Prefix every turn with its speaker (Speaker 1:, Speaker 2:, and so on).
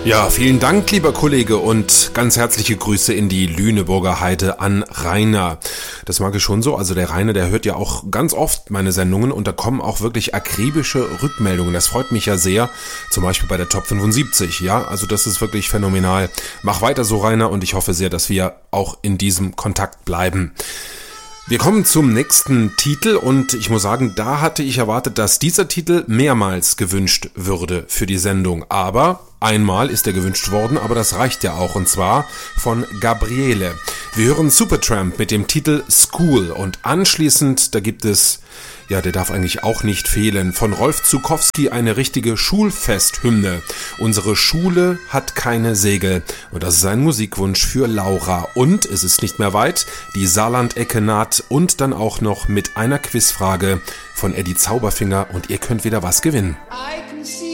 Speaker 1: Ja, vielen Dank, lieber Kollege, und ganz herzliche Grüße in die Lüneburger Heide an Rainer. Das mag ich schon so, also der Rainer, der hört ja auch ganz oft meine Sendungen und da kommen auch wirklich akribische Rückmeldungen. Das freut mich ja sehr, zum Beispiel bei der Top 75, ja, also das ist wirklich phänomenal. Mach weiter so, Rainer, und ich hoffe sehr, dass wir auch in diesem Kontakt bleiben. Wir kommen zum nächsten Titel und ich muss sagen, da hatte ich erwartet, dass dieser Titel mehrmals gewünscht würde für die Sendung. Aber einmal ist er gewünscht worden, aber das reicht ja auch, und zwar von Gabriele. Wir hören Supertramp mit dem Titel School und anschließend, da gibt es, ja, der darf eigentlich auch nicht fehlen, von Rolf Zukowski eine richtige Schulfesthymne. Unsere Schule hat keine Segel. Und das ist ein Musikwunsch für Laura. Und es ist nicht mehr weit, die Saarland-Ecke naht und dann auch noch mit einer Quizfrage von Eddie Zauberfinger und ihr könnt wieder was gewinnen.